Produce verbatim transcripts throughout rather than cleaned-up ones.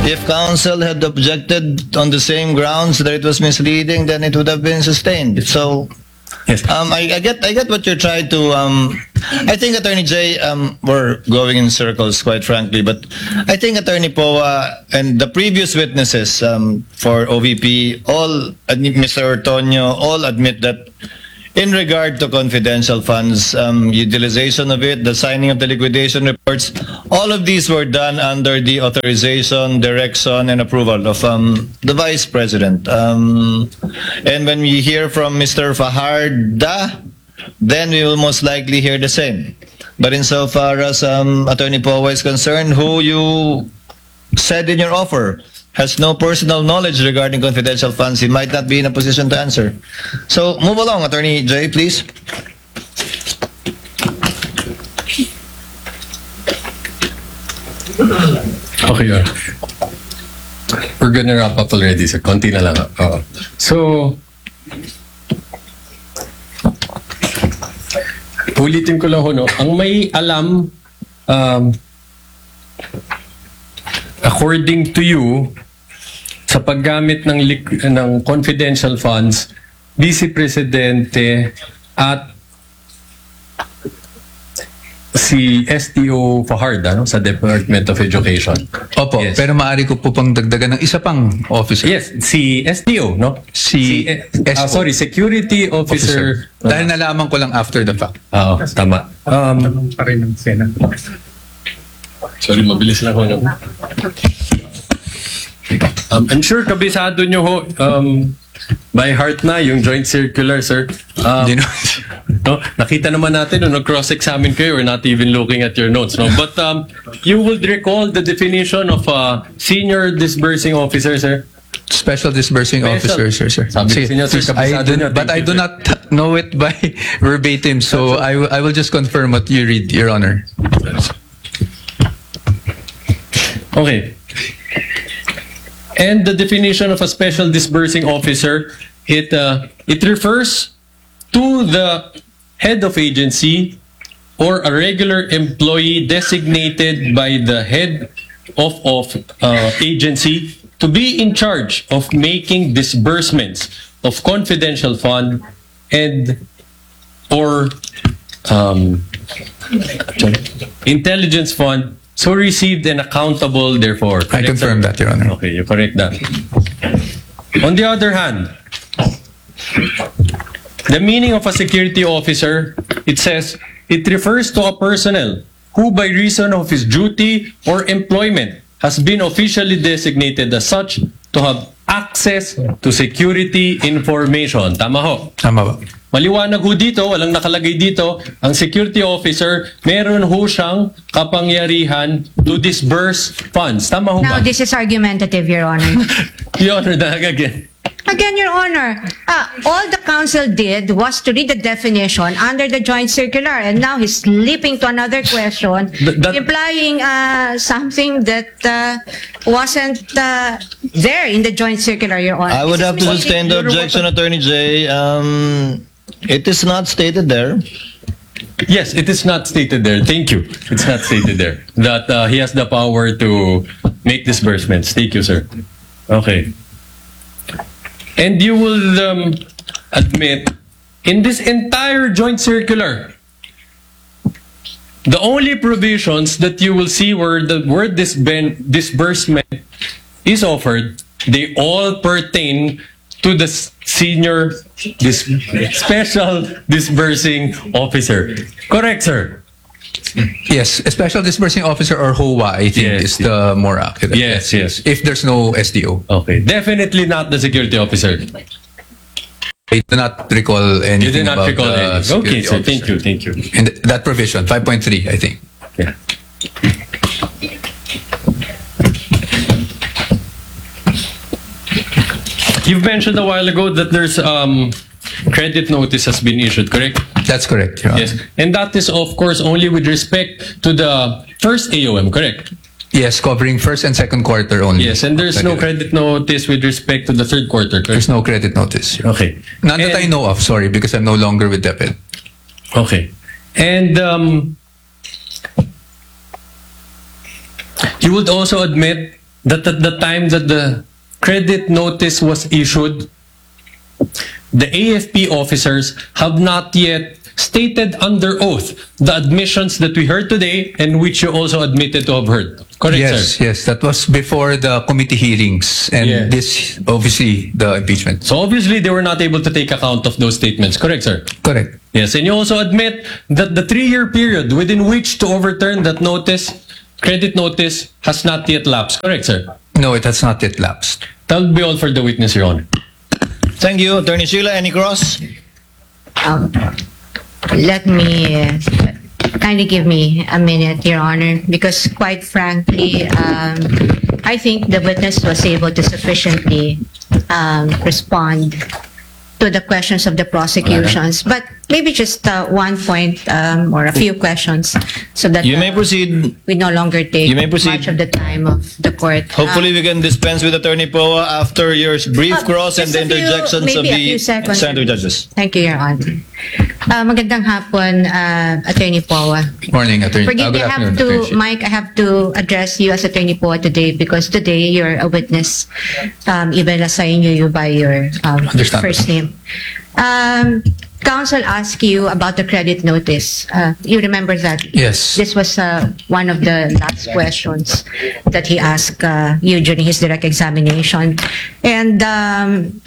If counsel had objected on the same grounds that it was misleading, then it would have been sustained. So, Yes. um, I, I get, I get what you're trying to. Um, I think Attorney Jay, um, we're going in circles, quite frankly. But I think Attorney Poa and the previous witnesses um, for O V P, all admit, Mister Ortonio, all admit that. In regard to confidential funds, um, utilization of it, the signing of the liquidation reports, all of these were done under the authorization, direction, and approval of um, the Vice President. Um, and when we hear from Mister Fajarda, then we will most likely hear the same. But insofar as um, Attorney Poa is concerned, who you said in your offer has no personal knowledge regarding confidential funds, he might not be in a position to answer. So move along, Attorney Jay, please. Okay, uh, we're gonna wrap up already, sir. Konti na lang. Uh, so, ulitin ko lang ho, no? Ang may alam, um, according to you, sa paggamit ng, ng confidential funds, Vice Presidente at si S T O Fajarda, no, sa Department of Education. Opo, Yes. pero maaari ko po pang dagdagan ng isa pang officer. Yes, si S T O, no? Si eh, S O. ah, sorry, Security Officer. Officer. Dahil nalaman ko lang after the fact. Oo, tama. Um, pa rin ng Senate. sorry, mabilis lang ho. No? Um, I'm sure kabisado nyo ho, um, by heart na yung joint circular, sir. Um, You know, no, nakita naman natin no, cross-examine kayo, we're not even looking at your notes. No? But um, you would recall the definition of a senior disbursing officer, sir? special disbursing Special. officer, sir, sir. Sabi Sige, ko sa inyo, sir, please, I kabisado do, niyo. but Thank I you, do sir. not know it by verbatim, so I, will- I will just confirm what you read, Your Honor. Okay. And the definition of a special disbursing officer, it uh, it refers to the head of agency or a regular employee designated by the head of of uh, agency to be in charge of making disbursements of confidential fund and or um, intelligence fund, so received and accountable therefore. I Correct, confirm sir? that, Your Honor. Okay, you correct that. On the other hand, the meaning of a security officer, it says, it refers to a personnel who by reason of his duty or employment has been officially designated as such to have access to security information. Tama ho? Tama ba? Maliwanag ho dito, walang nakalagay dito, ang security officer, meron ho siyang kapangyarihan to disburse funds. Tama ho Now, ba? this is argumentative, Your Honor. Your Honor, again. Again, Your Honor, uh, all the counsel did was to read the definition under the joint circular, and now he's leaping to another question, Th- that- implying uh, something that uh, wasn't uh, there in the joint circular, Your Honor. I would This have is to misleading. sustain the objection, Attorney Jay. Um, it is not stated there. Yes, it is not stated there. Thank you. It's not stated there that uh, he has the power to make disbursements. Thank you, sir. Okay. And you will um, admit, in this entire joint circular, the only provisions that you will see where the word disben- disbursement is offered, they all pertain to the s- senior dis- special disbursing officer. Correct, sir? Yes, a special disbursing officer or H O A, I think, Yes, is the more accurate. Yes, yes. If there's no S D O. Okay. Definitely not the security officer. I do not recall anything You did not about recall the any. Okay, security sir. Thank officer. you. Thank you. And th- that provision, five point three, I think. Yeah. You've mentioned a while ago that there's um credit notice has been issued, correct? That's correct, Your Honor. Yes. And that is of course only with respect to the first A O M, correct? Yes, covering first and second quarter only. Yes, and there's no credit notice with respect to the third quarter, There's correct? no credit notice. Your Honor. Okay. None that And- I know of, sorry, because I'm no longer with DepEd. Okay. And um, you would also admit that at the time that the credit notice was issued, the A F P officers have not yet stated under oath the admissions that we heard today and which you also admitted to have heard. Correct, Yes, sir? yes, that was before the committee hearings and Yeah. this, obviously, the impeachment. So obviously they were not able to take account of those statements. Correct, sir? Correct. Yes, and you also admit that the three-year period within which to overturn that notice, credit notice, has not yet lapsed. Correct, sir? No, it has not yet lapsed. That will be all for the witness, Your Honor. Thank you, Attorney Sheila. Any cross? Um, let me uh, kindly give me a minute, Your Honor, because quite frankly, um, I think the witness was able to sufficiently um, respond to the questions of the prosecutions. But maybe just uh, one point um, or a few questions so that You may uh, proceed. we no longer take You may proceed. much of the time of the court. Hopefully, we can dispense with Attorney Poa after your brief Uh, cross and just the a few- interjections of maybe a the few seconds. Senator judges. Thank you, Your Honor. Uh, magandang hapon, uh, Attorney Poa. Morning, Attorney. Forgive uh, me, good I have afternoon, to, Attorney Sheila. Mike, I have to address you as Attorney Poa today because today you're a witness, um, even assign you by your um, Understand. first name. Um, counsel asked you about the credit notice. Uh, you remember that? Yes. This was uh, one of the last questions that he asked uh, you during his direct examination. And um,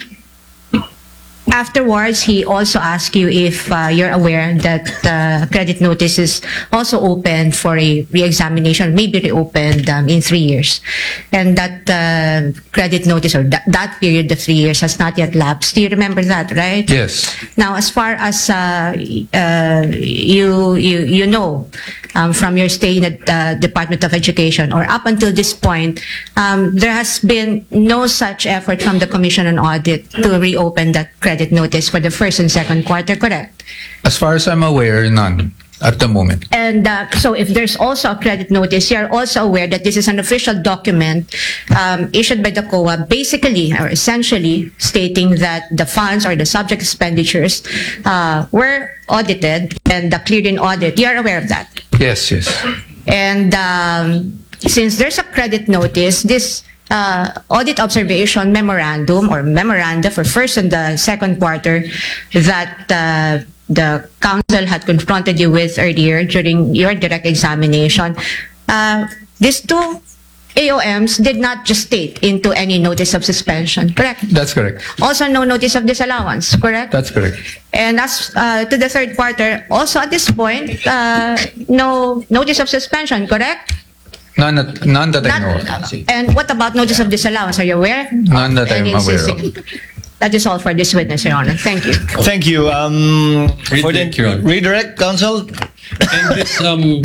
afterwards, he also asked you if uh, you're aware that uh, credit notice is also open for a re-examination, maybe reopened um, in three years. And that uh, credit notice or that, that period of three years has not yet lapsed. Do you remember that, right? Yes. Now, as far as uh, uh, you, you, you know, um, from your stay in the uh, Department of Education or up until this point, um, there has been no such effort from the Commission on Audit to reopen that credit notice for the first and second quarter, correct? As far as I'm aware, none at the moment. And uh, so if there's also a credit notice, you're also aware that this is an official document um, issued by the C O A, basically or essentially stating that the funds or the subject expenditures uh, were audited and uh, cleared in audit. You're aware of that? Yes, yes. And um, since there's a credit notice, this uh, audit observation memorandum or memoranda for first and the second quarter that uh, the council had confronted you with earlier during your direct examination, uh, these two A O Ms did not just state into any notice of suspension, correct? That's correct. Also no notice of disallowance, correct? That's correct. And as uh, to the third quarter, also at this point, uh, no notice of suspension, correct? None, that- none that I know Not- of. and what about notice of disallowance? Are you aware? None that I'm Any aware of. existing- That is all for this witness, Your Honor. Thank you. Thank you. Um, for the Redirect, Your Honor. redirect, counsel. And this um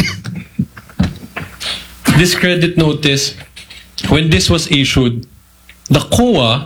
this credit notice, when this was issued, the C O A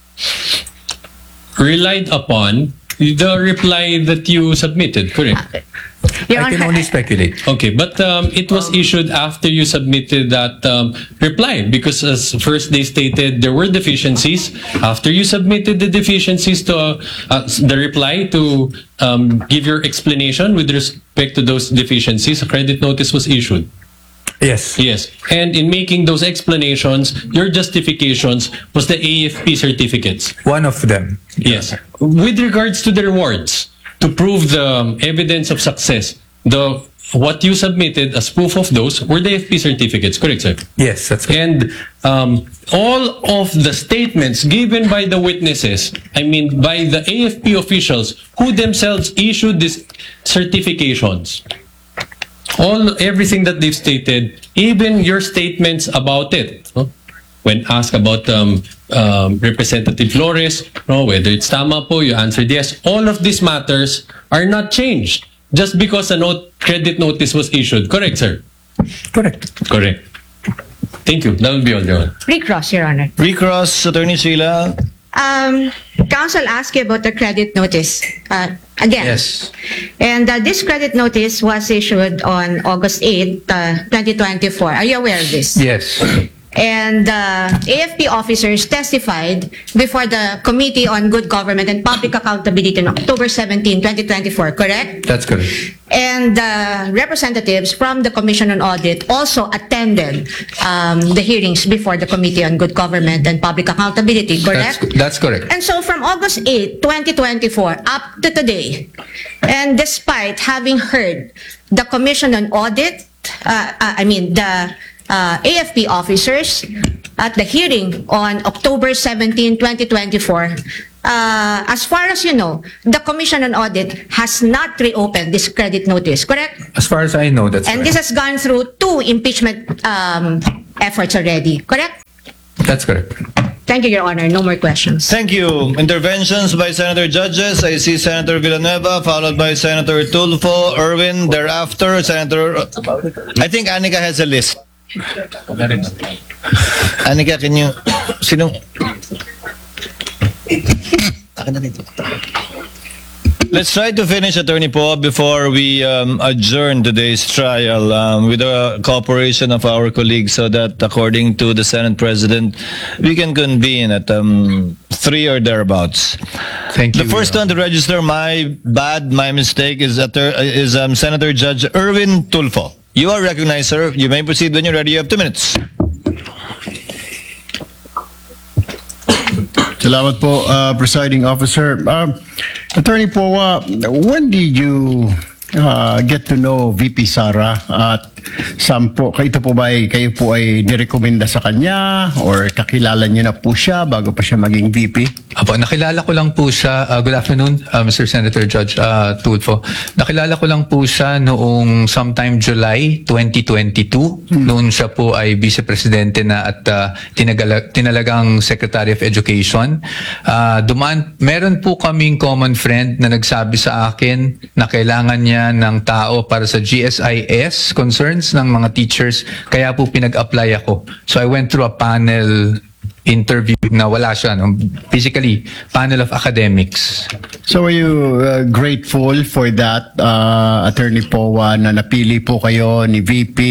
relied upon the reply that you submitted, correct? Your I can Honor, only speculate. Okay, but um, it was issued after you submitted that um, reply because as first they stated there were deficiencies. After you submitted the deficiencies to uh, uh, the reply to um, give your explanation with respect to those deficiencies, a credit notice was issued. Yes. Yes, and in making those explanations, your justifications was the A F P certificates. One of them. Yes. With regards to the rewards, to prove the um, evidence of success, the what you submitted as proof of those were the A F P certificates, correct, sir? Yes, that's correct. And um, all of the statements given by the witnesses, I mean by the A F P officials who themselves issued these certifications, all everything that they've stated, even your statements about it, no? When asked about um, um, Representative Flores, no, whether it's tama po, you answered yes. All of these matters are not changed just because a note, credit notice was issued. Correct, sir? Correct. Correct. Thank you. That will be all, Your Honor. recross, Your Honor. Recross, Attorney Sheila. Um, counsel asked you about the credit notice uh, again. Yes. And uh, this credit notice was issued on August eighth, uh, twenty twenty-four. Are you aware of this? Yes. and uh, A F P officers testified before the Committee on Good Government and Public Accountability on October seventeenth, twenty twenty-four, correct? That's correct. And uh, representatives from the Commission on Audit also attended um, the hearings before the Committee on Good Government and Public Accountability, correct? That's, that's correct. And so from August eighth, twenty twenty-four up to today, and despite having heard the Commission on Audit, uh, uh, I mean the uh, A F P officers at the hearing on October seventeenth, twenty twenty-four, uh, as far as you know, the Commission on Audit has not reopened this credit notice, correct? As far as I know, that's And correct. this has gone through two impeachment um, efforts already, correct? That's correct. Thank you, Your Honor. No more questions. Thank you. Interventions by Senator Judges. I see Senator Villanueva, followed by Senator Tulfo, Erwin, thereafter Senator... I think Anika has a list. Anika, can you... Sino? Let's try to finish, Attorney Poe, before we um, adjourn today's trial um, with the cooperation of our colleagues so that, according to the Senate President, we can convene at um, three or thereabouts. Thank you. The first Your one to register, my bad, my mistake, is, Atter- is um, Senator Judge Erwin Tulfo. You are recognized, sir. You may proceed when you're ready. You have two minutes. Salamat po, uh, Presiding Officer. Uh, Attorney Poa, when did you uh, get to know V P Sara? At saan po, kayo po ba ay, kayo po ay nirekomenda sa kanya or kakilala niyo na po siya bago pa siya maging V P? Apo, nakilala ko lang po siya. Uh, good afternoon, uh, Mister Senator Judge uh, Tulfo. Nakilala ko lang po siya noong sometime July twenty twenty-two. Hmm. Noon siya po ay Vice Presidente na at uh, tinagala, tinalagang Secretary of Education. Uh, dumaan, meron po kaming common friend na nagsabi sa akin na kailangan niya ng tao para sa G S I S concerns ng mga teachers, kaya po pinag-apply ako. So I went through a panel interview na wala siya, no? Basically, panel of academics. So are you uh, grateful for that, uh, Attorney Poa, na napili po kayo ni V P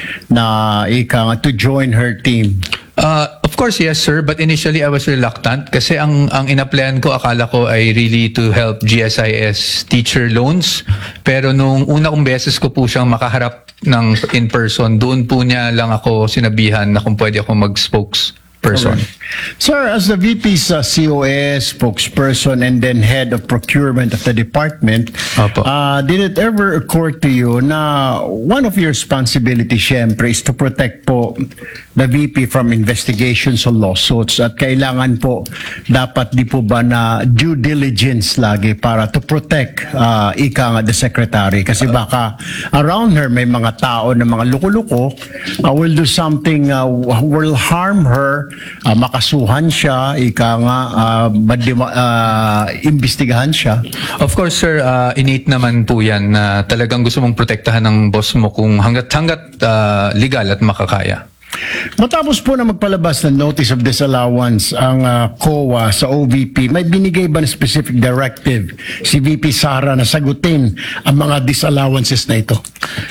na ika to join her team? Uh, of course, yes, sir. But initially, I was reluctant kasi ang ang in-applyan ko, akala ko ay really to help G S I S teacher loans. Pero nung una kong beses ko po siyang makaharap ng in person, doon po niya lang ako sinabihan na kung pwede ako mag-spokesperson. Okay. Sir, as the V P's uh, C O S, spokesperson, and then head of procurement of the department, Opo. uh, did it ever occur to you na one of your responsibilities, syempre, is to protect po the V P from investigations or lawsuits at kailangan po dapat di po ba na due diligence lagi para to protect uh, ika nga the secretary kasi baka around her may mga tao na mga luko-luko uh, will do something uh, will harm her, uh, makasuhan siya, ika nga uh, badima, uh, imbestigahan siya. Of course, sir, uh, innate naman po yan na talagang gusto mong protektahan ng boss mo kung hanggat-hanggat uh, legal at makakaya. Matapos po na magpalabas ng notice of disallowance ang uh, C O A sa O V P, may binigay ba na specific directive si V P Sara na sagutin ang mga disallowances na ito?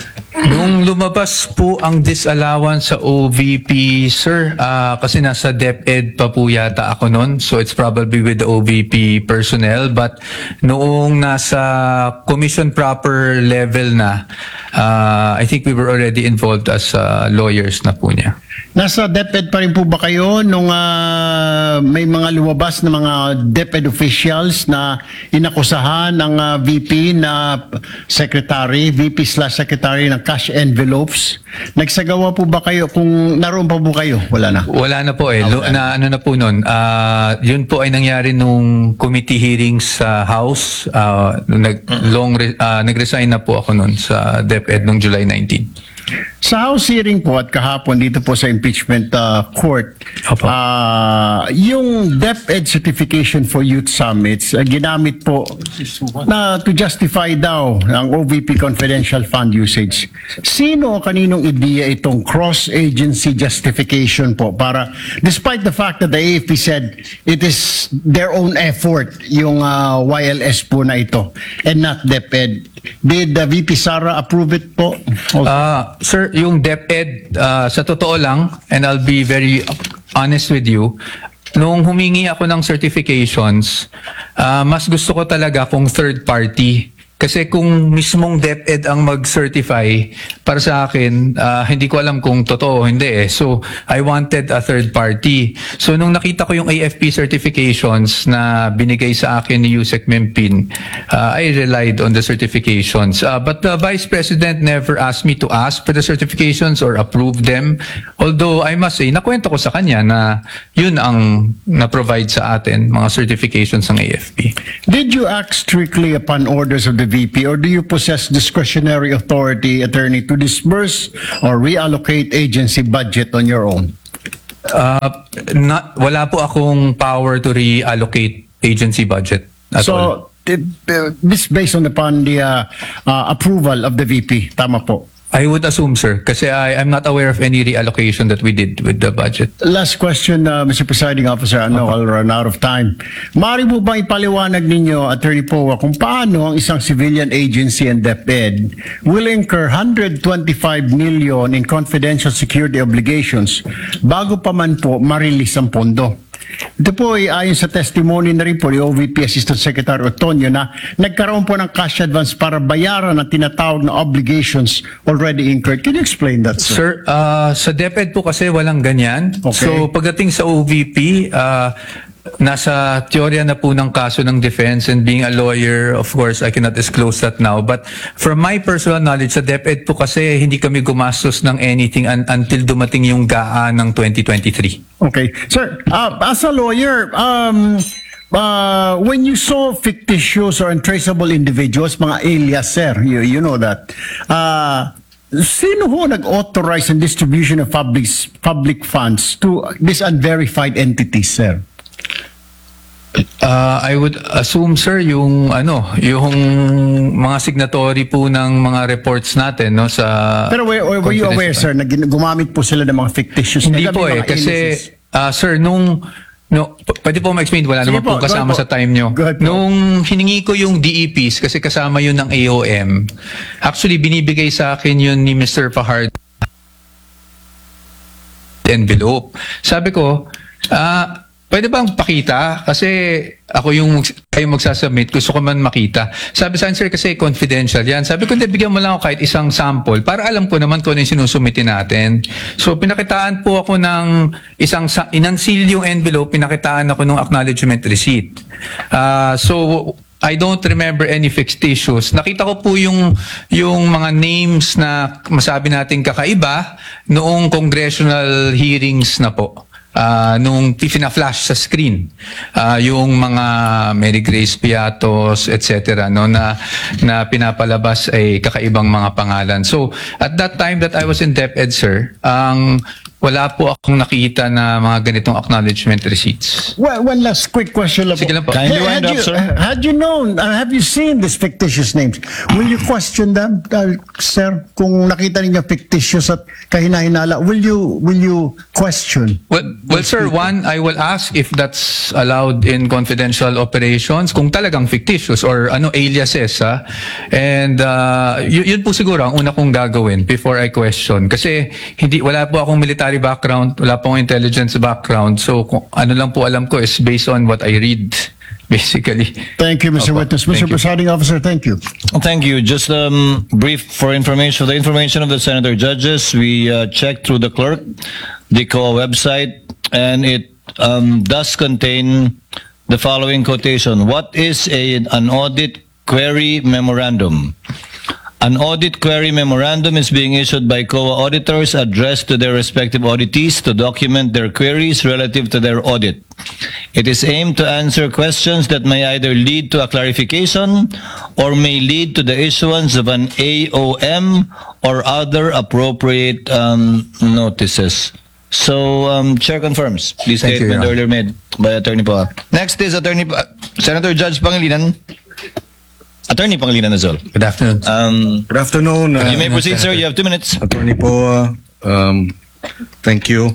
Nung lumabas po ang disallowance sa O V P, sir, uh, kasi nasa DepEd pa po yata ako noon, so it's probably with the O V P personnel. But noong nasa commission proper level na, uh, I think we were already involved as uh, lawyers na po niya. Nasa DepEd pa rin po ba kayo nung uh, may mga lumabas na mga DepEd officials na inakusahan ng uh, V P na secretary, V P slash secretary ng cash envelopes? Nagsagawa po ba kayo kung naroon pa po kayo? Wala na. Wala na po eh. Lo, na ano na po noon. Uh, yun po ay nangyari nung committee hearings sa House. Uh, nag, long, re, uh, nag-resign na po ako noon sa DepEd noong July nineteenth. Sa House hearing po at kahapon dito po sa impeachment uh, court, Opo. uh, yung DepEd certification for youth summits, uh, ginamit po na to justify daw ang O V P confidential fund usage. Sino o kaninong ideya itong cross-agency justification po para, despite the fact that the A F P said it is their own effort yung uh, Y L S po na ito and not DepEd, Did the V P Sara approve it po? Also? Ah, sir, yung DepEd, ah, sa totoo lang, and I'll be very honest with you, nung humingi ako ng certifications, ah, mas gusto ko talaga kung third party. Kasi kung mismong DepEd ang mag-certify, para sa akin, ah, hindi ko alam kung totoo o hindi eh. So, I wanted a third party. So, nung nakita ko yung A F P certifications na binigay sa akin ni Yusek Mimpin, ah, I relied on the certifications. Ah, but the Vice President never asked me to ask for the certifications or approve them. Although, I must say, nakwento ko sa kanya na yun ang na-provide sa atin, mga certifications ng A F P. Did you act strictly upon orders of the V P, or do you possess discretionary authority, attorney, to disburse or reallocate agency budget on your own? Uh, not, wala po akong power to reallocate agency budget at all. So, it, uh, this based on upon the uh, uh, approval of the V P, tama po. I would assume, sir, kasi I, I'm not aware of any reallocation that we did with the budget. Last question, uh, Mister Presiding Officer. I know I'll run out of time. Maaari mo bang ipaliwanag ninyo, Attorney Poa, kung paano ang isang civilian agency and DepEd will incur one hundred twenty-five million in confidential security obligations bago pa man po marilis ang pondo? Ito po ay ayon sa testimony na rin po ni O V P Assistant Secretary Otonio na nagkaroon po ng cash advance para bayaran ang tinatawag na obligations already incurred. Can you explain that, sir? Sir, uh, sa DepEd po kasi walang ganyan. Okay. So pagdating sa O V P, uh, nasa teorya na po ng kaso ng defense, and being a lawyer, of course, I cannot disclose that now. But from my personal knowledge, sa DepEd po kasi hindi kami gumastos ng anything un- until dumating yung G A A ng twenty twenty-three. Okay. Sir, uh, as a lawyer, um, uh, when you saw fictitious or untraceable individuals, mga alias, sir, you, you know that, uh, sino ho nag-authorize ang distribution of public, public funds to these unverified entities, sir? Uh, I would assume, sir, yung ano, yung mga signatory po ng mga reports natin, no, sa Pero were, were, were you aware, sir, na gin- gumamit po sila ng mga fictitious? Hindi na po eh, mga kasi, aliases? ah, sir, nung, no, p- pwede po ma-explain, wala Sige naman po, po go kasama ahead po. sa time nyo. Go ahead po. Nung hiningi ko yung D E Ps, kasi kasama yun ng A O M, actually, binibigay sa akin yun ni Mister Fahard envelope. Sabi ko, ah, pwede bang pakita? Kasi ako yung kayo magsasubmit, gusto ko man makita. Sabi sa akin, sir, kasi confidential yan. Sabi ko, hindi, bigyan mo lang ako kahit isang sample para alam ko naman kung ano yung sinusumitin natin. So, pinakitaan po ako ng isang, sa- inangsil yung envelope, pinakitaan ako ng acknowledgement receipt. Ah, so, I don't remember any fictitious. Nakita ko po yung yung mga names na masabi natin kakaiba noong congressional hearings na po. Uh, nung pina-flash sa screen uh, yung mga Mary Grace Piatos et cetera no na na pinapalabas ay kakaibang mga pangalan. So at that time that I was in DepEd, sir, ang wala po akong nakita na mga ganitong acknowledgement receipts. Well, one last quick question lang po. Sige lang po. Kindly Had wind up, you, sir. had you known, uh, have you seen these fictitious names? Will you question them, uh, sir? Kung nakita ninyo fictitious at kahinahinala, will you will you question? Well, well, sir, one, I will ask if that's allowed in confidential operations, kung talagang fictitious or ano aliases, ha? And uh, y- yun po siguro ang una kong gagawin before I question. Kasi hindi, wala po akong military background, wala po akong intelligence background. So, kung ano lang po alam ko is based on what I read, basically. Thank you, Mister Opo, Witness. thank Mister you. Presiding Officer, thank you. Thank you. Just um, brief for information, the information of the senator judges, we uh, checked through the clerk, the C O A website, and it um, does contain the following quotation. What is a, an audit query memorandum? An audit query memorandum is being issued by C O A auditors addressed to their respective auditees to document their queries relative to their audit. It is aimed to answer questions that may either lead to a clarification or may lead to the issuance of an A O M or other appropriate um, notices. So, um, Chair confirms the Thank you, statement Your Honor. earlier made by Attorney Poa. Next is Attorney Pa- Senator Judge Pangilinan. Attorney Pangilinan as well. Good afternoon. Um, Good afternoon. Uh, you may proceed, sir. You have two minutes. Attorney Poa, um, thank you.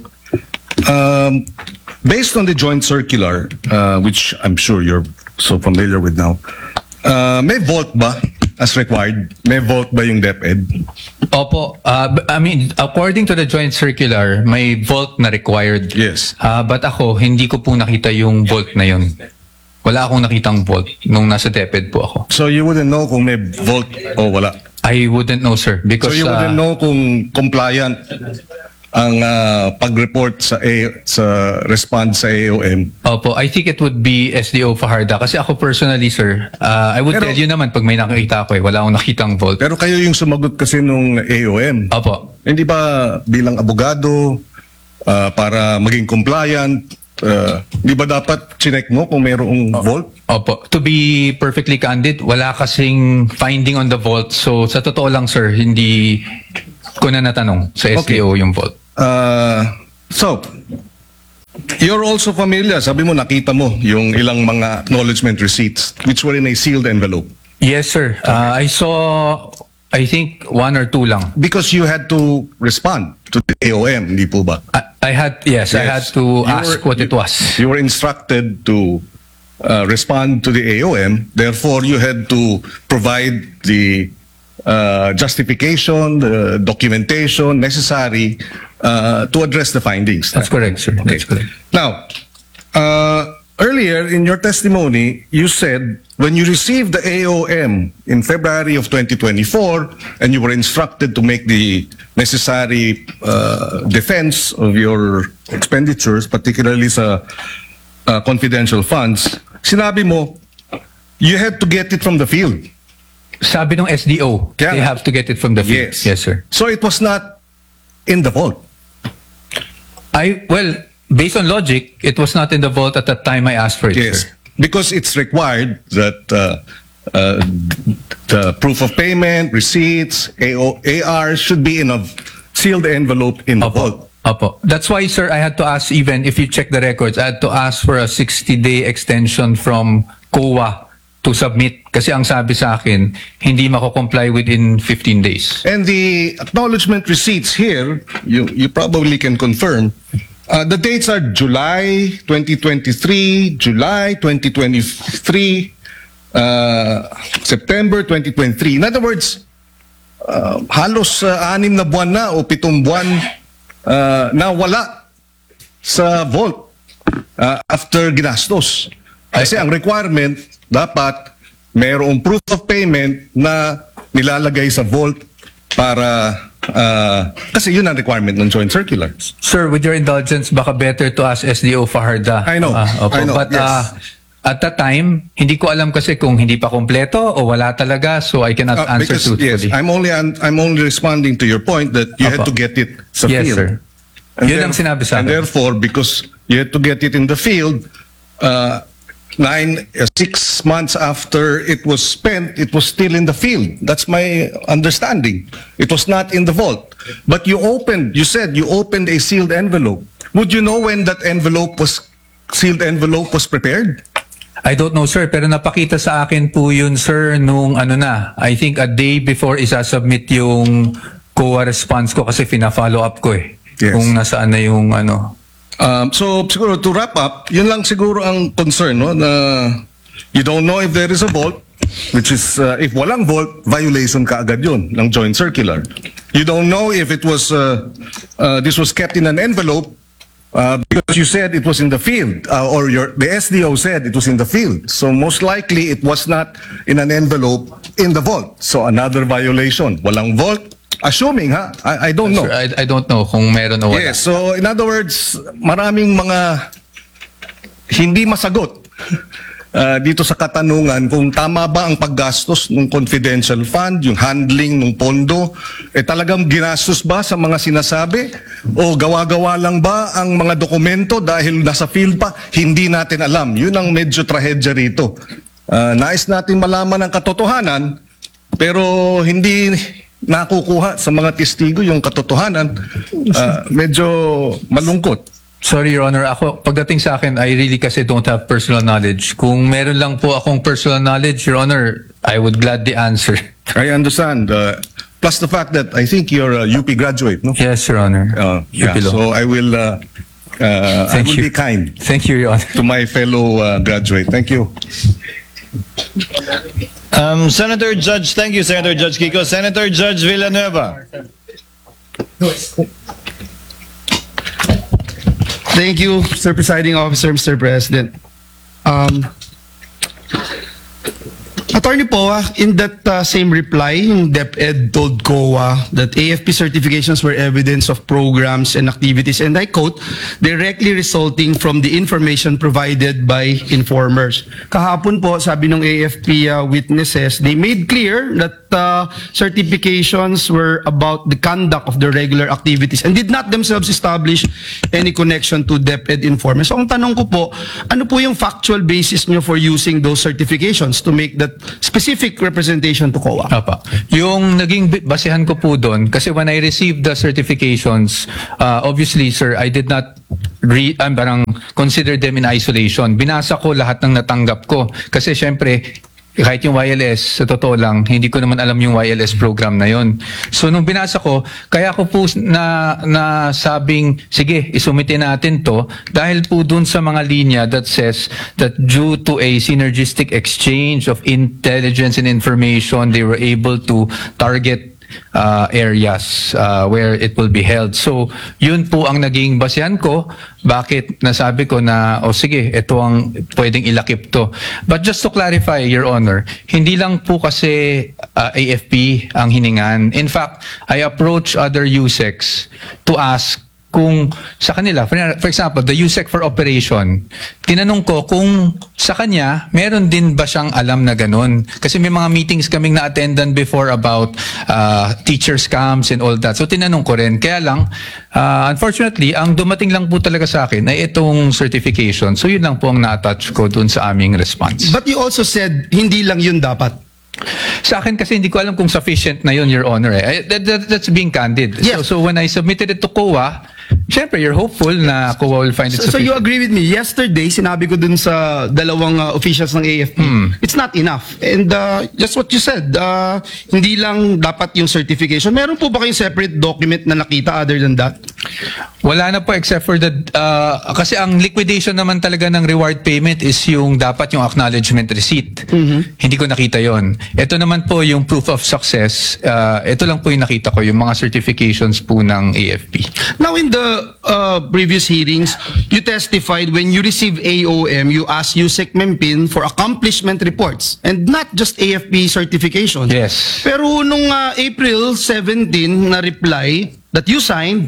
Um, based on the joint circular, uh, which I'm sure you're so familiar with now, uh, may vault ba as required? May vault ba yung DepEd? Opo, uh, b- I mean, according to the joint circular, may vault na required. Yes. Uh, but ako, hindi ko po nakita yung vault na yun. Wala akong nakitang vault nung nasa DepEd po ako. So you wouldn't know kung may vault o wala? I wouldn't know, sir. So Because you wouldn't uh, know kung compliant ang ah, pag-report sa A- sa response sa A O M? Opo, I think it would be S D O Fajarda. Kasi ako personally, sir, uh, I would Pero- tell you naman pag may nakikita ako eh, wala akong nakitang vault. Pero kayo yung sumagot kasi nung A O M. Opo. Hindi ba bilang abogado, ah, para maging compliant, ah, di ba dapat chinek mo kung mayroong vault? Opo. To be perfectly candid, wala kasing finding on the vault. So, sa totoo lang, sir, hindi ko na natanong sa S D O yung vault. Uh, so, you're also familiar, sabi mo nakita mo yung ilang mga acknowledgement receipts which were in a sealed envelope. Yes, sir. Uh, I saw, I think, one or two lang. Because you had to respond to the A O M, hindi po ba? I, I had, yes, I had Yes. to You ask were- what it was. You were instructed to uh, respond to the A O M, therefore you had to provide the uh, justification, the documentation necessary uh, to address the findings. That's correct, sir. That's correct. Now, uh, earlier in your testimony, you said when you received the A O M in February of twenty twenty-four and you were instructed to make the necessary uh, defense of your expenditures, particularly sa uh, confidential funds, sinabi mo, you had to get it from the field. Sabi ng S D O, Kaya they nga. have to get it from the field. Yes. Yes, sir. So it was not in the vault. I, well, based on logic, it was not in the vault at the time I asked for it, Yes, sir. because it's required that uh, uh, the proof of payment, receipts, A O A R should be in a sealed envelope in the vault. Opo. That's why, sir, I had to ask, even if you check the records, I had to ask for a sixty-day extension from C O A to submit. Kasi ang sabi sa akin, hindi mako-comply within fifteen days. And the acknowledgement receipts here, you, you probably can confirm, uh, the dates are July twenty twenty-three, July twenty twenty-three, uh, September twenty twenty-three. In other words, uh, halos uh, anim na buwan na o pitong buwan uh, na wala sa vault uh, after ginastos. Kasi ang requirement, dapat mayroong proof of payment na nilalagay sa vault para, uh, kasi yun ang requirement ng joint circular. Sir, with your indulgence, baka better to ask S D O Fajarda. I know. Ah, opo. I know, But yes. ah, at that time, hindi ko alam kasi kung hindi pa kompleto o wala talaga, so I cannot Uh, answer because, yes, truthfully. I'm only, I'm only responding to your point that you had to Opo. get it sa Yes, field. sir. And Yun ang sinabi sa And akin. therefore, because you had to get it in the field, uh, nine, uh, six months after it was spent, it was still in the field. That's my understanding. It was not in the vault. But you opened, you said you opened a sealed envelope. Would you know when that envelope was, sealed envelope was prepared? I don't know, sir, pero napakita sa akin po yun, sir, nung ano na, I think a day before isasubmit yung C O A response ko kasi fina-follow up ko eh. Yes. Kung nasaan na yung ano. Um, so siguro to wrap up, yun lang siguro ang concern, no? Na you don't know if there is a vault, which is uh, if walang vault, violation ka agad yun ng joint circular. You don't know if it was uh, uh, this was kept in an envelope uh, because you said it was in the field, uh, or your the S D O said it was in the field. So most likely it was not in an envelope in the vault. So another violation. Walang vault. Assuming, ha? I, I don't know. Sir, I, I don't know kung meron o wala. Yes, so in other words, maraming mga hindi masagot uh, dito sa katanungan kung tama ba ang paggastos ng confidential fund, yung handling ng pondo, eh talagang ginastos ba sa mga sinasabi? O gawa-gawa lang ba ang mga dokumento dahil nasa field pa? Hindi natin alam. Yun ang medyo trahedya rito. Uh, nais natin malaman ang katotohanan, pero hindi nakukuha sa mga testigo yung katotohanan. Uh, medyo malungkot. Sorry, Your Honor. Ako, pagdating sa akin, I really kasi don't have personal knowledge. Kung meron lang po akong personal knowledge, Your Honor, I would gladly answer. I understand. Uh, plus the fact that I think you're a U P graduate, no? Yes, Your Honor. Uh, yeah, Upilo. so I will, uh, uh, I Thank will you. be kind Thank you, Your Honor. to my fellow uh, graduate. Thank you. Um, Senator Judge, thank you, Senator Judge Kiko. Senator Judge Villanueva. Thank you, Mister Presiding Officer, Mister President. Um, Attorney Poa, in that uh, same reply, yung DepEd told C O A that A F P certifications were evidence of programs and activities, and I quote, directly resulting from the information provided by informers. Kahapon po, sabi ng A F P uh, witnesses, they made clear that uh, certifications were about the conduct of the regular activities and did not themselves establish any connection to DepEd informers. So ang tanong ko po, ano po yung factual basis nyo for using those certifications to make that specific representation to C O A? Apa. Yung naging bi- basehan ko po doon, kasi when I received the certifications, uh, obviously, sir, I did not read, um, parang consider them in isolation. Binasa ko lahat ng natanggap ko. Kasi syempre, kahit yung Y L S, sa totoo lang, hindi ko naman alam yung Y L S program na yon. So nung binasa ko, kaya ko po na, na sabing, sige, isumite natin to dahil po dun sa mga linya that says that due to a synergistic exchange of intelligence and information, they were able to target uh, areas uh, where it will be held. So, yun po ang naging basehan ko. Bakit nasabi ko na, o oh, sige, ito ang pwedeng ilakip to. But just to clarify, Your Honor, hindi lang po kasi uh, A F P ang hiningan. In fact, I approach other U S E Cs to ask kung sa kanila, for, for example, the U S E C for operation, tinanong ko kung sa kanya, meron din ba siyang alam na ganun? Kasi may mga meetings kaming na-attendan before about uh, teacher scams and all that. So tinanong ko rin. Kaya lang, uh, unfortunately, ang dumating lang po talaga sa akin ay itong certification. So yun lang po ang na-attach ko dun sa aming response. But you also said, hindi lang yun dapat. Sa akin kasi hindi ko alam kung sufficient na yun, Your Honor. Eh. That, that, that's being candid. Yes. So, so when I submitted it to C O A, syempre, you're hopeful na C O A will find it So, so sufficient. you agree with me? Yesterday, sinabi ko dun sa dalawang uh, officials ng A F P, it's not enough. And uh, just what you said, uh, hindi lang dapat yung certification. Meron po ba kayong separate document na nakita other than that? Wala na po except for the, uh, kasi ang liquidation naman talaga ng reward payment is yung dapat yung acknowledgement receipt. Hindi ko nakita yon. Ito naman po yung proof of success. Uh, ito lang po yung nakita ko, yung mga certifications po ng A F P. Now, in the uh, previous hearings, you testified when you receive A O M, you asked U S E C Mempin for accomplishment reports and not just A F P certification. Yes. Pero nung uh, April seventeenth na reply that you signed,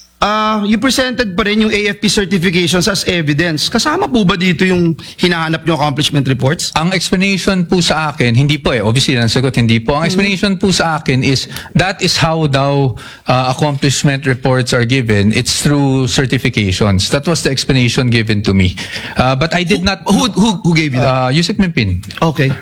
uh, you presented pa rin yung A F P certifications as evidence. Kasama po ba dito yung hinahanap yung accomplishment reports? Ang explanation po sa akin, hindi po eh, obviously ang sagot hindi po. Ang explanation po sa akin is, that is how daw uh, accomplishment reports are given. It's through certifications. That was the explanation given to me. Uh, but I did not... Who, who, who gave you that? Uh, Yusek Mimpin. Okay.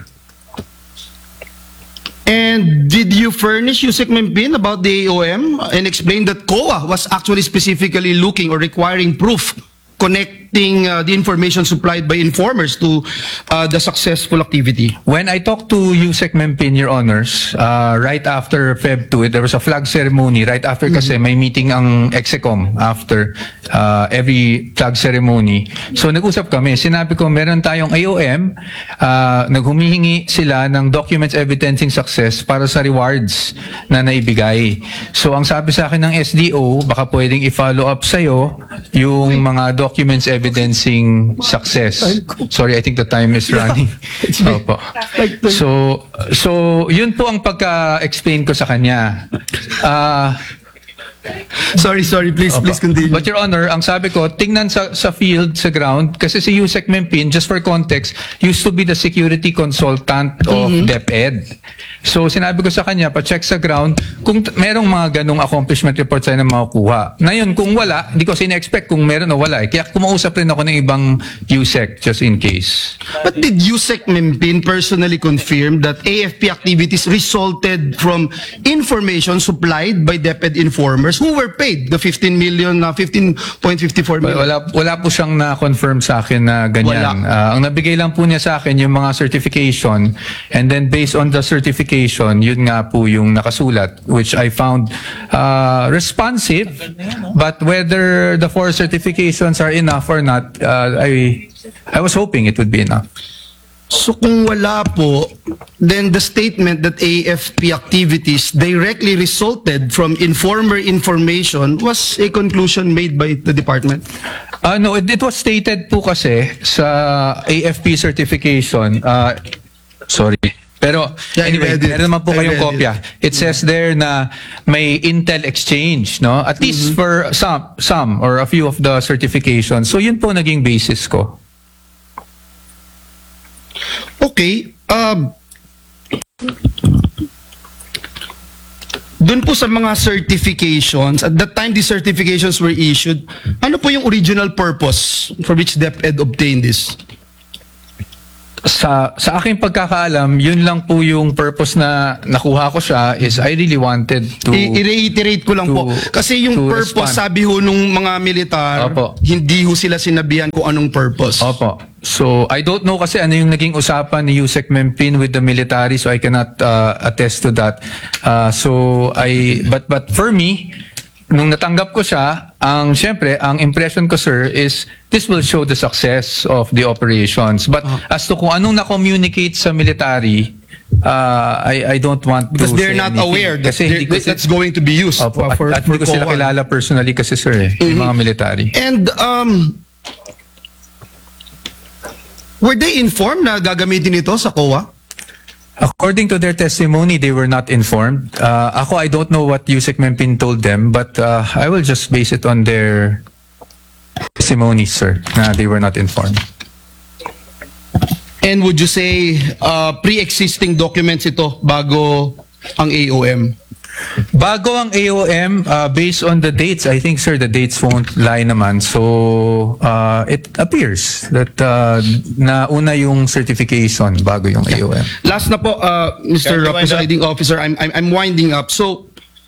And did you furnish U S E C Mempin about the A O M and explain that C O A was actually specifically looking or requiring proof connecting uh, the information supplied by informers to uh, the successful activity? When I talked to Yusek Mempin, Your Honors, uh, right after Feb two, there was a flag ceremony. Right after kasi may meeting ang Execom after uh, every flag ceremony. So nag-usap kami. Sinabi ko, meron tayong A O M, uh, naghumihingi sila ng documents evidencing success para sa rewards na naibigay. So ang sabi sa akin ng S D O, baka pwedeng i-follow up sa'yo yung mga documents evidencing success. Sorry, I think the time is running. Opo. So, so yun po ang pagka-explain ko sa kanya. Uh, Sorry, sorry, please, Opo. please continue. But Your Honor, ang sabi ko, tingnan sa, sa field, sa ground, kasi si Yusek Mempin, just for context, used to be the security consultant of DepEd. So sinabi ko sa kanya, pa-check sa ground, kung t- merong mga ganong accomplishment reports tayo na makukuha. Ngayon, kung wala, hindi ko sina-expect kung meron o wala. Eh. Kaya kumausap rin ako ng ibang Yusek, just in case. But did U S E C Mempin personally confirm that A F P activities resulted from information supplied by DepEd informers who were paid the fifteen million, uh, fifteen point five four million? Wala, wala po siyang na-confirm sa akin na ganyan. Wala. Uh, ang nabigay lang po niya sa akin yung mga certification, and then based on the certification, yun nga po yung nakasulat, which I found uh, responsive, but whether the four certifications are enough or not, uh, I I was hoping it would be enough. So kung wala po, then the statement that A F P activities directly resulted from informer information was a conclusion made by the department. Uh, no, it, it was stated po kasi sa A F P certification, uh, sorry, pero Yeah, I anyway, read it. meron naman po I kayong read kopya. It says there na may intel exchange, no? At least for some, some or a few of the certifications. So yun po naging basis ko. Okay. Um, Doon po sa mga certifications, at that time the certifications were issued, ano po yung original purpose for which DepEd obtained this? Sa sa aking pagkakaalam, yun lang po yung purpose na nakuha ko siya is I really wanted to I- I-reiterate ko lang to- po. Kasi yung to purpose, respond. sabi ho nung mga militar, Opo. hindi ho sila sinabihan kung anong purpose. Opo. So, I don't know kasi ano yung naging usapan ni Yusek Mempin with the military, so I cannot uh, attest to that. Uh, so, I, but, but for me, nung natanggap ko siya, ang, syempre, ang impression ko, sir, is this will show the success of the operations. But as to kung anong na-communicate sa military, uh, I, I don't want Because to they're say not anything. aware that Kasi hindi ko they're- that's going to be used Opo, uh, at, for, at for hindi ko sila COA. kilala personally kasi, sir, eh, yung mga military. And um, were they informed na gagamitin ito sa COA? According to their testimony, they were not informed. Uh, ako, I don't know what Yusek Mempin told them, but uh, I will just base it on their testimonies, sir, na they were not informed. And would you say uh, pre-existing documents ito bago ang A O M? Bago ang A O M, uh, based on the dates, I think, sir, the dates won't lie naman. So, uh, it appears that uh, nauna yung certification bago yung A O M. Last na po, uh, Mister Can you wind Presiding Officer, I'm, I'm, I'm winding up. So,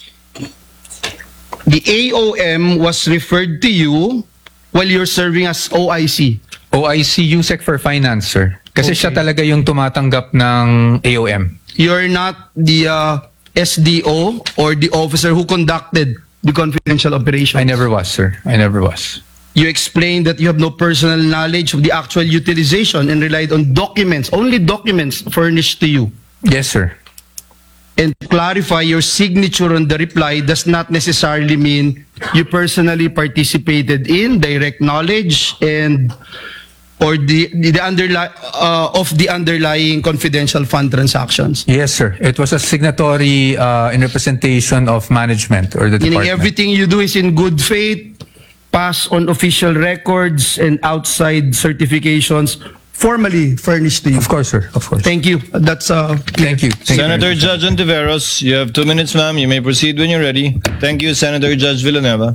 the A O M was referred to you while you're serving as O I C. O I C Yusek for Finance, sir. Kasi siya talaga yung tumatanggap ng A O M. You're not the uh, S D O or the officer who conducted the confidential operation. I never was, sir. I never was. You explained that you have no personal knowledge of the actual utilization and relied on documents, only documents furnished to you. Yes, sir. And to clarify, your signature on the reply does not necessarily mean you personally participated in direct knowledge and or the the, the underli- uh, of the underlying confidential fund transactions. Yes, sir. It was a signatory uh, in representation of management or the Meaning department. everything you do is in good faith, pass on official records and outside certifications formally furnished to you. Of course, sir. Of course. Thank you. That's uh. Thank you. Thank you very Senator much. Judge Ontiveros, you have two minutes, ma'am. You may proceed when you're ready. Thank you, Senator Judge Villanueva.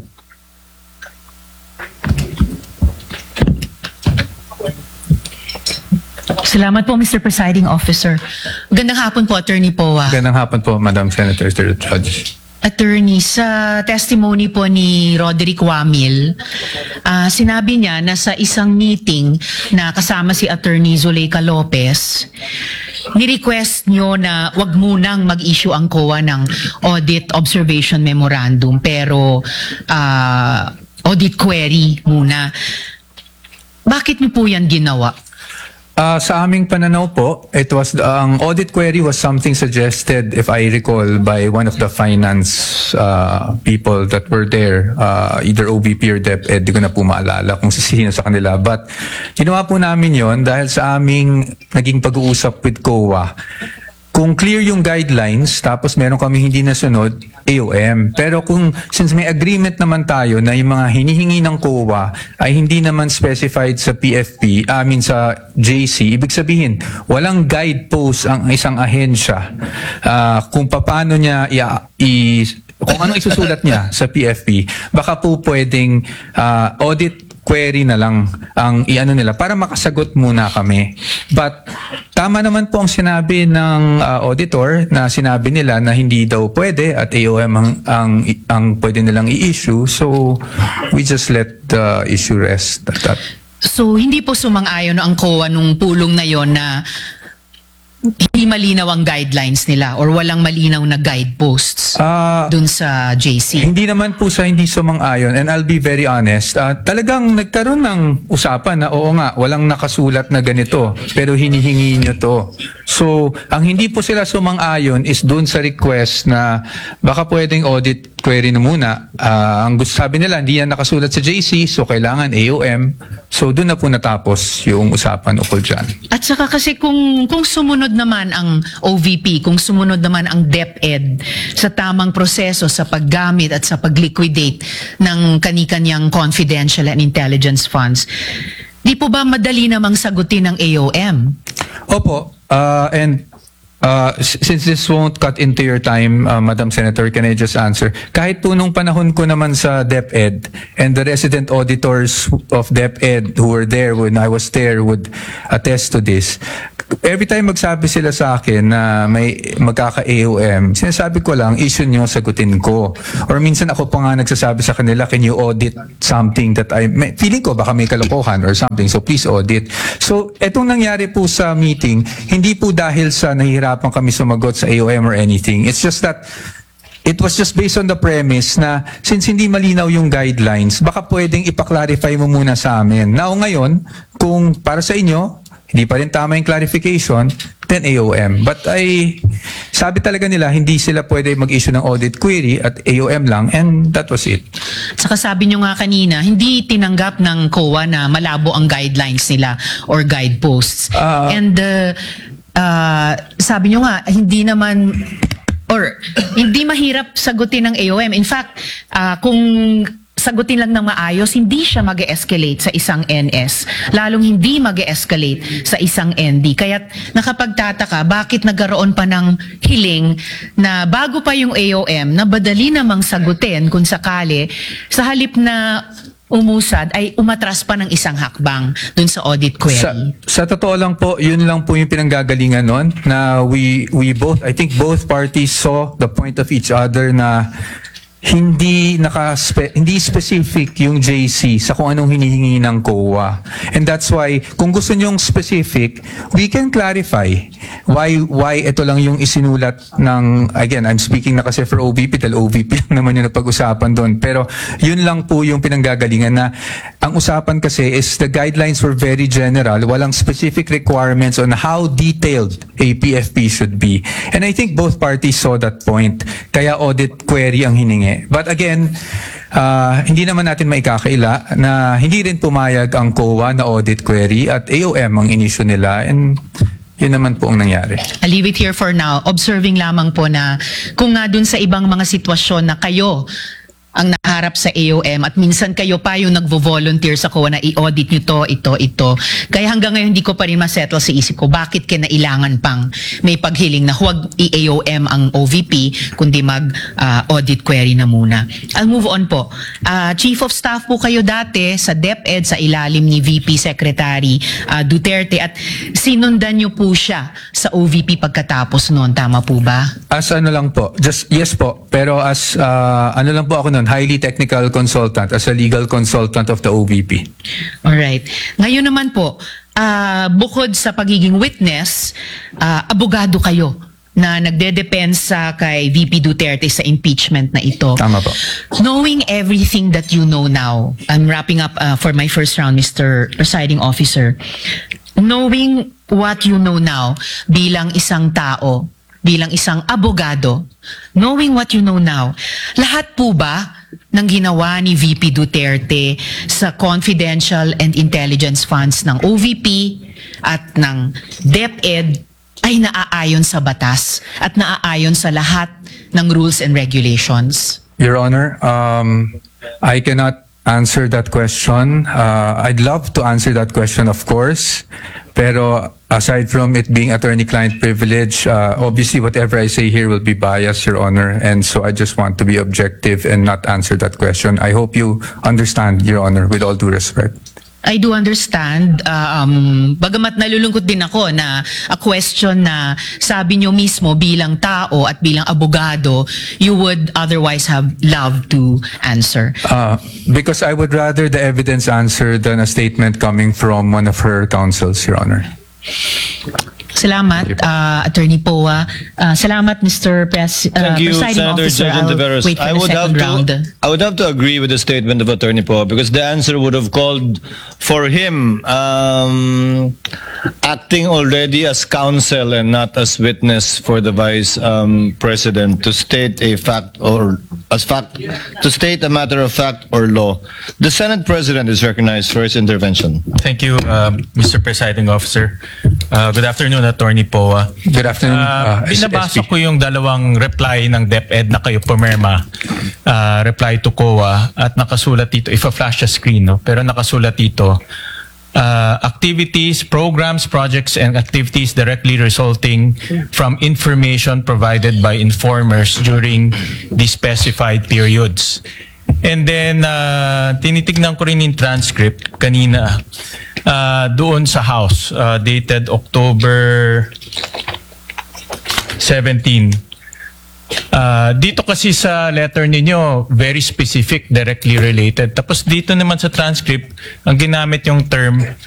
Salamat po, Mister Presiding Officer. Gandang hapon po, Attorney Poa. Magandang hapon po, Madam Senator, Sir Judge. Attorney, sa testimony po ni Roderick Wamil, ah, sinabi niya na sa isang meeting na kasama si Attorney Zuleika Lopez, ni-request nyo na wag munang mag-issue ang C O A ng Audit Observation Memorandum, pero ah, audit query muna. Bakit niyo po yan ginawa? Uh, sa aming pananaw po, it was ang audit query was something suggested, if I recall, by one of the finance uh, people that were there, uh, either O V P or DepEd, di ko na po maalala kung sino sa kanila. But ginawa po namin yon dahil sa aming naging pag-uusap with C O A. Kung clear yung guidelines, tapos meron kami hindi nasunod, A O M. Pero kung, since may agreement naman tayo na yung mga hinihingi ng C O A ay hindi naman specified sa P F P, I mean sa J C, ibig sabihin, walang guidepost ang isang ahensya uh, kung paano niya i, i kung anong isusulat niya sa P F P, baka po pwedeng uh, audit query na lang ang iano nila para makasagot muna kami. But tama naman po ang sinabi ng uh, auditor na sinabi nila na hindi daw pwede at A O M ang ang, ang pwede nilang i-issue. So we just let the issue rest at that. So, hindi po sumang-ayon ang C O A nung pulong na yon na hindi malinaw ang guidelines nila or walang malinaw na guideposts Ah, dun sa J C. Hindi naman po sa hindi sumang-ayon, and I'll be very honest, ah, talagang nagkaroon ng usapan na oo nga, walang nakasulat na ganito, pero hinihingi nyo to. So, ang hindi po sila sumang-ayon is dun sa request na baka pwedeng audit query na muna. Ah, ang gusto sabi nila, hindi yan nakasulat sa J C, so kailangan A O M. So, dun na po natapos yung usapan ukol dyan. At saka kasi kung kung sumunod naman ang O V P, kung sumunod naman ang DepEd sa tamang proseso sa paggamit at sa pagliquidate ng kani-kanyang confidential and intelligence funds, di po ba madali namang sagutin ng A O M? Opo, uh, and uh, s- since this won't cut into your time, uh, Madam Senator, can I just answer? Kahit po nung panahon ko naman sa DepEd and the resident auditors of DepEd who were there when I was there would attest to this, every time magsabi sila sa akin na may magkaka-A O M, sinasabi ko lang, issue nyo, sagutin ko. Or minsan ako pa nga nagsasabi sa kanila, can you audit something that I, may, feeling ko baka may kalokohan or something, so please audit. So, etong nangyari po sa meeting, hindi po dahil sa nahihirapan kami sumagot sa A O M or anything. It's just that it was just based on the premise na since hindi malinaw yung guidelines, baka pwedeng ipaklarify mo muna sa amin. Now ngayon, kung para sa inyo, hindi pa rin tama yung clarification, then A O M. But I, sabi talaga nila, hindi sila pwede mag-issue ng audit query at A O M lang, and that was it. Saka sabi nyo nga kanina, hindi tinanggap ng C O A na malabo ang guidelines nila or guideposts. Ah. And uh, uh, sabi nyo nga, hindi naman or hindi mahirap sagutin ng A O M. In fact, uh, kung sagutin lang ng maayos, hindi siya mag-escalate sa isang N S. Lalong hindi mag-escalate sa isang N D. Kaya't nakapagtataka, bakit nagkaroon pa ng hiling na bago pa yung A O M, na badali namang sagutin kung sakali, sa halip na umusad ay umatras pa ng isang hakbang dun sa audit query. Sa, sa totoo lang po, yun lang po yung pinanggagalingan nun, na we, we both, I think both parties saw the point of each other na hindi naka hindi specific yung J C sa kung anong hinihingi ng C O A. And that's why kung gusto nyong specific, we can clarify why why ito lang yung isinulat ng, again, I'm speaking na kasi for O V P dahil O V P lang naman yung napag-usapan doon. Pero yun lang po yung pinanggagalingan na ang usapan kasi is the guidelines were very general, walang specific requirements on how detailed a P F P should be. And I think both parties saw that point. Kaya audit query ang hiningi. But again, uh, hindi naman natin maikakaila na hindi rin pumayag ang C O A na audit query at A O M ang inisyu nila, and yun naman po ang nangyari. I'll leave it here for now. Observing lamang po na kung nga dun sa ibang mga sitwasyon na kayo ang naharap sa A O M at minsan kayo pa yung nagvo-volunteer sa C O A na i-audit nyo to, ito, ito. Kaya hanggang ngayon hindi ko pa rin masettle sa isip ko bakit kinailangan pang may paghiling na huwag i-A O M ang O V P kundi mag-audit query na muna. I'll move on po. Uh, Chief of Staff po kayo dati sa DepEd sa ilalim ni V P Secretary uh, Duterte at sinundan nyo po siya sa O V P pagkatapos noon. Tama po ba? As ano lang po, just yes po, pero as uh, ano lang po ako noon, highly technical consultant, as a legal consultant of the O V P. Alright. Ngayon naman po, ah, bukod sa pagiging witness, ah, abogado kayo na nagde-depensa kay V P Duterte sa impeachment na ito. Tama po. Knowing everything that you know now, I'm wrapping up ah, for my first round, Mister Presiding Officer. Knowing what you know now bilang isang tao, bilang isang abogado, knowing what you know now, lahat po ba ng ginawa ni V P Duterte sa confidential and intelligence funds ng O V P at ng DepEd ay naaayon sa batas at naaayon sa lahat ng rules and regulations? Your Honor, um, I cannot answer that question. Uh, I'd love to answer that question, of course. Pero aside from it being attorney-client privilege, uh, obviously whatever I say here will be biased, Your Honor. And so I just want to be objective and not answer that question. I hope you understand, Your Honor, with all due respect. I do understand. Uh, um, bagamat nalulungkot din ako na a question na sabi nyo mismo bilang tao at bilang abogado, you would otherwise have loved to answer. Uh, because I would rather the evidence answer than a statement coming from one of her counsels, Your Honor. Salamat, uh, Attorney Poa. Uh, salamat, Mister Pres, uh, Thank you, Presiding Senator Officer. Judge I'll Ontiveros. wait for I the would have second round. to, I would have to agree with the statement of Attorney Poe because the answer would have called for him um, acting already as counsel and not as witness for the Vice um, President to state a fact or as fact to state a matter of fact or law. The Senate President is recognized for his intervention. Thank you, um, Mister Presiding Officer. Uh, good afternoon, Attorney Poa. Good afternoon, Uh, uh, binabasa S P. ko yung dalawang reply ng DepEd na kayo pumirma. Uh, reply to C O A at nakasulat dito, if a flash a screen, no? Pero nakasulat dito, uh, activities, programs, projects, and activities directly resulting from information provided by informers during the specified periods. And then, uh, tinitignan ko rin yung transcript kanina uh, doon sa House, uh, dated October seventeenth. Uh, dito kasi sa letter ninyo, very specific, directly related. Tapos dito naman sa transcript, ang ginamit yung term